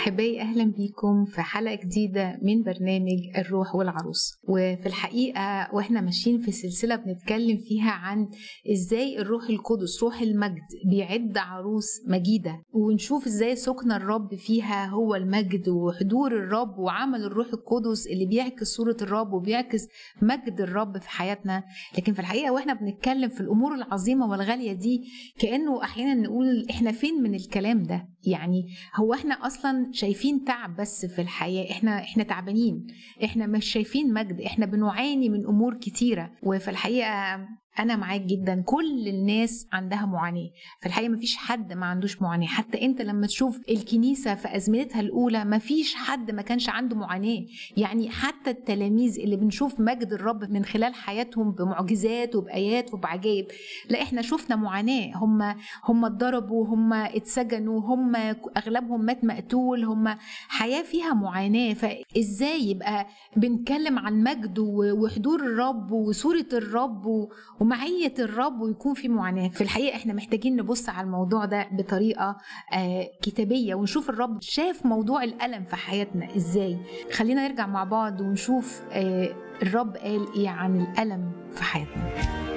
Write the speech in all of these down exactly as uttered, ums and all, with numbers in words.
أحبائي أهلا بيكم في حلقة جديدة من برنامج الروح والعروس. وفي الحقيقة وإحنا ماشيين في سلسلة بنتكلم فيها عن إزاي الروح القدس روح المجد بيعد عروس مجيدة، ونشوف إزاي سكن الرب فيها هو المجد وحضور الرب وعمل الروح القدس اللي بيعكس صورة الرب وبيعكس مجد الرب في حياتنا. لكن في الحقيقة وإحنا بنتكلم في الأمور العظيمة والغالية دي كأنه أحيانا نقول إحنا فين من الكلام ده؟ يعني هو إحنا أصلا شايفين تعب بس في الحياة، احنا احنا تعبانين، احنا مش شايفين مجد، احنا بنعاني من امور كتيرة. وفي الحقيقة انا معاك جدا، كل الناس عندها معاناة، في الحقيقة مفيش حد ما عندوش معاناة. حتى انت لما تشوف الكنيسة في ازمنتها الاولى مفيش حد ما كانش عنده معاناة. يعني حتى التلاميذ اللي بنشوف مجد الرب من خلال حياتهم بمعجزات وبآيات وبعجائب، لا احنا شفنا معاناة. هم هم اتضربوا، هم اتسجنوا، هم اغلبهم مات مقتول، هم حياة فيها معاناة. فازاي يبقى بنتكلم عن مجد وحضور الرب وصورة الرب ومعية الرب ويكون في معاناة؟ في الحقيقة احنا محتاجين نبص على الموضوع ده بطريقة آه كتابية ونشوف الرب شاف موضوع الألم في حياتنا ازاي. خلينا نرجع مع بعض ونشوف آه الرب قال ايه عن الألم في حياتنا.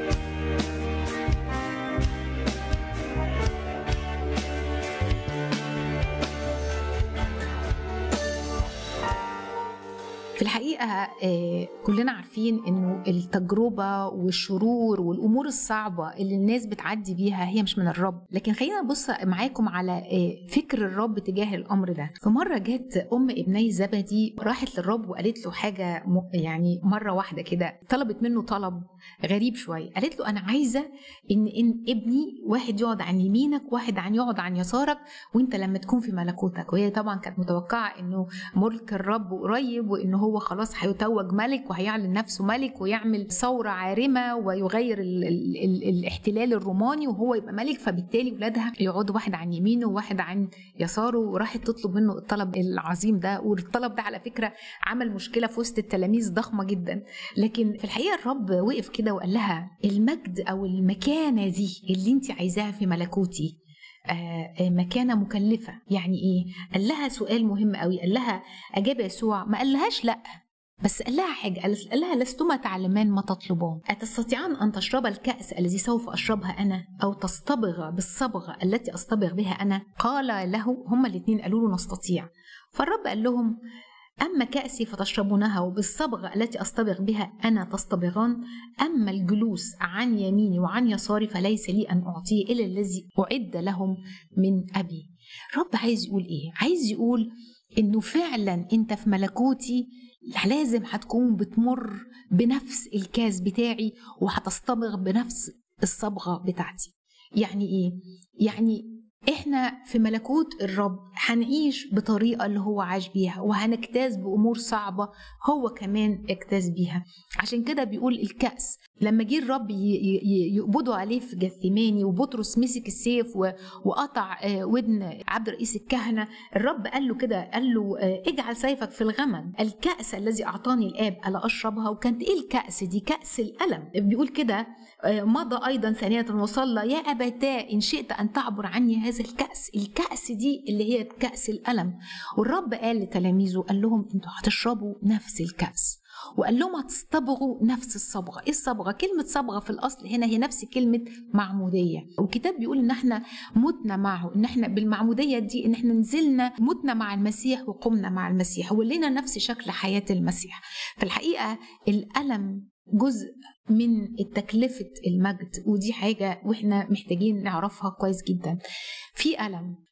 في الحقيقة كلنا عارفين إنه التجربة والشرور والأمور الصعبة اللي الناس بتعدي بيها هي مش من الرب. لكن خلينا نبص معاكم على فكر الرب تجاه الأمر ده. في مرة جت أم ابني زبدي راحت للرب وقالت له حاجة، يعني مرة واحدة كده طلبت منه طلب غريب شوية. قالت له أنا عايزة إن, إن ابني واحد يقعد عن يمينك واحد عن يقعد عن يسارك وإنت لما تكون في ملكوتك. وهي طبعا كانت متوقعة إنه ملك الرب قريب وإنه هو خلاص هيتوج ملك وهيعلن نفسه ملك ويعمل ثورة عارمة ويغير ال ال ال الاحتلال الروماني وهو يبقى ملك، فبالتالي ولادها يقعدوا واحد عن يمينه وواحد عن يساره. وراحت تطلب منه الطلب العظيم ده، والطلب ده على فكرة عمل مشكلة في وسط التلاميذ ضخمة جدا. لكن في الحقيقة الرب وقف كده وقال لها المجد أو المكانة دي اللي انت عايزاها في ملكوتي آه مكانة مكلفة. يعني ايه؟ قال لها سؤال مهم قوي. قال لها أجاب يسوع، ما قال لهاش لأ، بس قال لها حاجة، قال لها لستما تعلمان ما تطلبان، أتستطيعان أن تشرب الكأس الذي سوف أشربها أنا أو تصطبغ بالصبغة التي أصطبغ بها أنا؟ قال له، هما الاثنين قالوا له نستطيع. فالرب قال لهم أما كأسي فتشربونها وبالصبغة التي أصطبغ بها أنا تصطبغان، أما الجلوس عن يميني وعن يساري فليس لي أن أعطيه إلا الذي أعد لهم من أبي. رب عايز يقول إيه؟ عايز يقول إنه فعلا أنت في ملكوتي لازم هتكون بتمر بنفس الكاس بتاعي وهتصطبغ بنفس الصبغة بتاعتي. يعني إيه؟ يعني إحنا في ملكوت الرب هنعيش بطريقة اللي هو عاش بيها وهنجتاز بأمور صعبة هو كمان اجتاز بيها. عشان كده بيقول الكأس لما جه الرب يقبضوا عليه في جثماني وبطرس مسك السيف وقطع ودن عبد رئيس الكهنة، الرب قال له كده، قال له اجعل سيفك في الغمد، الكأس الذي أعطاني الآب ألا أشربها؟ وكانت إيه الكأس دي؟ كأس الألم. بيقول كده مضى أيضا ثانية وصلى يا أبتاه إن شئت أن تعبر عني هذا الكأس. الكأس دي اللي هي كأس الألم. والرب قال لتلاميذه، قال لهم انتوا هتشربوا نفس الكأس، وقال لهم هتصطبغوا نفس الصبغة. ايه الصبغة؟ كلمة صبغة في الأصل هنا هي نفس كلمة معمودية، والكتاب بيقول ان احنا متنا معه، ان احنا بالمعمودية دي ان احنا نزلنا متنا مع المسيح وقمنا مع المسيح ولنا نفس شكل حياة المسيح. في الحقيقة الألم جزء من التكلفة المجد، ودي حاجة واحنا محتاجين نعرفها كويس جدا. في ألم